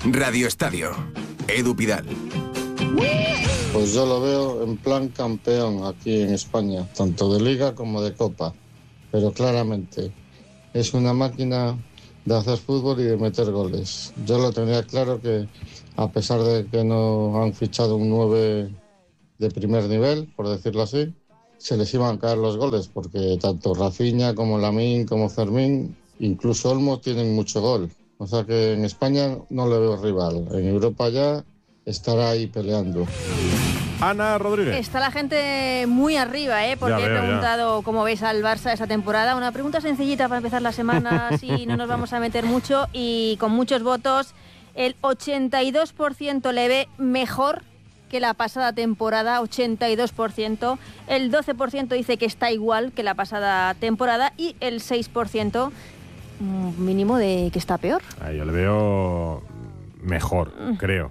Radio Estadio. Edu Pidal. Pues yo lo veo en plan campeón aquí en España, tanto de Liga como de Copa. Pero claramente es una máquina de hacer fútbol y de meter goles. Yo lo tenía claro que, a pesar de que no han fichado un 9 de primer nivel, por decirlo así, se les iban a caer los goles, porque tanto Rafinha como Lamine como Fermín, incluso Olmo, tienen mucho gol. O sea que en España no le veo rival. En Europa ya estará ahí peleando. Ana Rodríguez. Está la gente muy arriba, porque he preguntado cómo veis al Barça esta temporada. Una pregunta sencillita para empezar la semana, si no nos vamos a meter mucho, y con muchos votos. El 82% le ve mejor que la pasada temporada, 82%. El 12% dice que está igual que la pasada temporada y el 6% mínimo de que está peor. Yo le veo mejor, creo.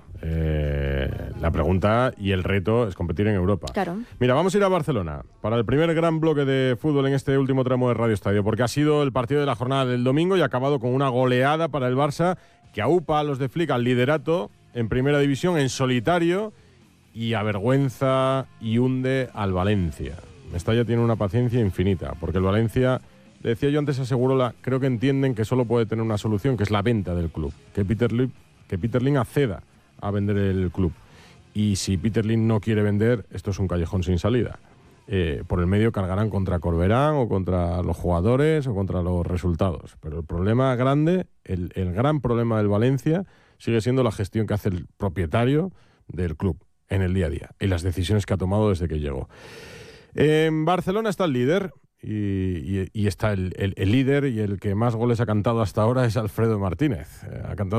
La pregunta y el reto es competir en Europa. Claro. Mira, vamos a ir a Barcelona para el primer gran bloque de fútbol en este último tramo de Radio Estadio, porque ha sido el partido de la jornada del domingo y ha acabado con una goleada para el Barça que aupa a los de Flick al liderato en primera división en solitario y avergüenza y hunde al Valencia. Mestalla tiene una paciencia infinita, porque el Valencia, le decía yo antes a Segurola, creo que entienden que solo puede tener una solución, que es la venta del club, que Peter Lim acceda a vender el club. Y si Peter Lim no quiere vender, esto es un callejón sin salida. Por el medio cargarán contra Corberán o contra los jugadores o contra los resultados. Pero el problema grande, el gran problema del Valencia, sigue siendo la gestión que hace el propietario del club en el día a día y las decisiones que ha tomado desde que llegó. En Barcelona está el líder y está el líder, y el que más goles ha cantado hasta ahora es Alfredo Martínez. Ha cantado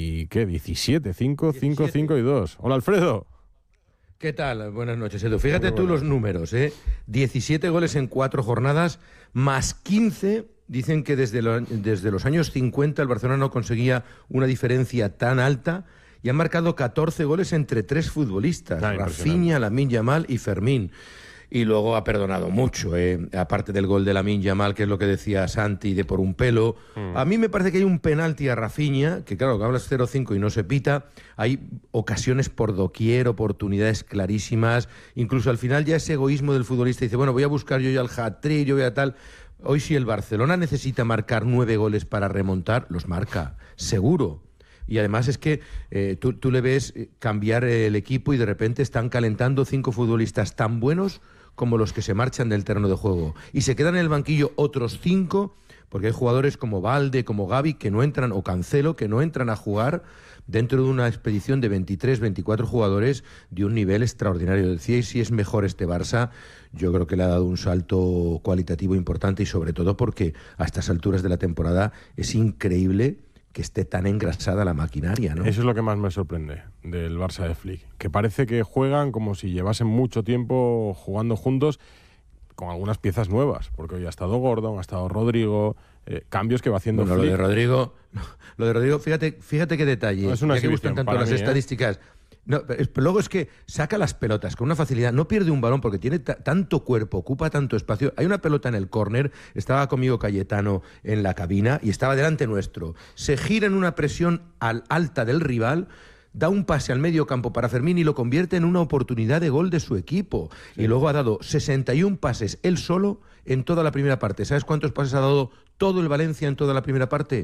17, 5 y 2. Hola, Alfredo. ¿Qué tal? Buenas noches, Edu. Fíjate tú los números, 17 goles en 4 jornadas, más 15. Dicen que desde los años 50 el Barcelona no conseguía una diferencia tan alta, y han marcado 14 goles entre 3 futbolistas, Rafinha, Lamine Yamal y Fermín. Y luego ha perdonado mucho, aparte del gol de Lamine Yamal, que es lo que decía Santi, de por un pelo. A mí me parece que hay un penalti a Rafinha, que claro, que hablas 0-5 y no se pita. Hay ocasiones por doquier, oportunidades clarísimas. Incluso al final ya ese egoísmo del futbolista dice, bueno, voy a buscar yo ya el hat-trick, yo voy a tal. Hoy si el Barcelona necesita marcar 9 goles para remontar, los marca, seguro. Y además es que tú le ves cambiar el equipo y de repente están calentando 5 futbolistas tan buenos como los que se marchan del terreno de juego. Y se quedan en el banquillo otros 5, porque hay jugadores como Valde, como Gavi, que no entran, o Cancelo, que no entran a jugar dentro de una expedición de 23, 24 jugadores de un nivel extraordinario. Decía, y si es mejor este Barça, yo creo que le ha dado un salto cualitativo importante, y sobre todo porque a estas alturas de la temporada es increíble que esté tan engrasada la maquinaria, ¿no? Eso es lo que más me sorprende del Barça de Flick, que parece que juegan como si llevasen mucho tiempo jugando juntos, con algunas piezas nuevas, porque hoy ha estado Gordon, ha estado Rodrigo, cambios que va haciendo Flick. Lo de Rodrigo, fíjate qué detalle. No, es una ya que gustan tanto las estadísticas. No, pero luego es que saca las pelotas con una facilidad, no pierde un balón porque tiene tanto cuerpo, ocupa tanto espacio. Hay una pelota en el córner, estaba conmigo Cayetano en la cabina y estaba delante nuestro. Se gira en una presión alta del rival, da un pase al medio campo para Fermín y lo convierte en una oportunidad de gol de su equipo. Sí. Y luego ha dado 61 pases él solo en toda la primera parte. ¿Sabes cuántos pases ha dado todo el Valencia en toda la primera parte?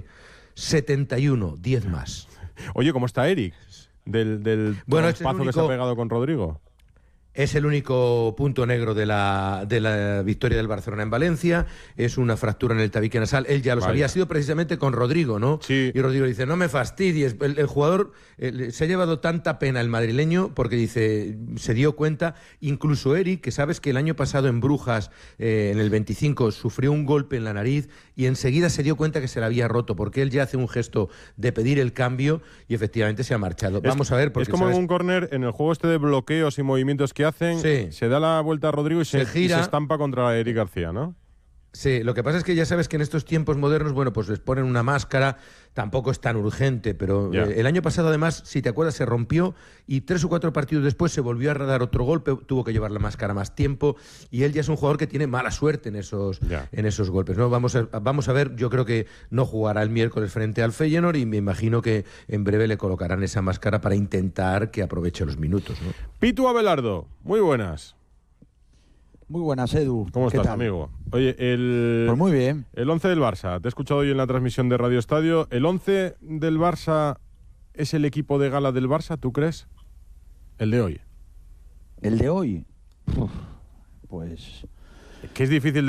71, 10 más. Oye, ¿cómo está Eric? Del paso que se ha pegado con Rodrigo. Es el único punto negro de la victoria del Barcelona en Valencia. Es una fractura en el tabique nasal. Él ya lo sabía. Ha sido precisamente con Rodrigo, ¿no? Sí. Y Rodrigo dice, no me fastidies. El jugador se ha llevado tanta pena el madrileño porque dice, se dio cuenta. Incluso Eric, que sabes que el año pasado en Brujas, en el 25, sufrió un golpe en la nariz y enseguida se dio cuenta que se la había roto, porque él ya hace un gesto de pedir el cambio y efectivamente se ha marchado. Vamos a ver. Porque, es como en un córner, en el juego este de bloqueos y movimientos que hacen, sí. Se da la vuelta a Rodrigo y se gira y se estampa contra Eric García, ¿no? Sí, lo que pasa es que ya sabes que en estos tiempos modernos, bueno, pues les ponen una máscara, tampoco es tan urgente, pero el año pasado además, si te acuerdas, se rompió y 3 o 4 partidos después se volvió a dar otro golpe, tuvo que llevar la máscara más tiempo y él ya es un jugador que tiene mala suerte en esos golpes, ¿no? Vamos a ver, yo creo que no jugará el miércoles frente al Feyenoord y me imagino que en breve le colocarán esa máscara para intentar que aproveche los minutos, ¿no? Pitu Abelardo, muy buenas. Muy buenas, Edu. ¿Cómo estás, amigo? Oye, pues muy bien. El 11 del Barça, te he escuchado hoy en la transmisión de Radio Estadio. ¿El 11 del Barça es el equipo de gala del Barça, tú crees? El de hoy. ¿El de hoy? Pues... Que es difícil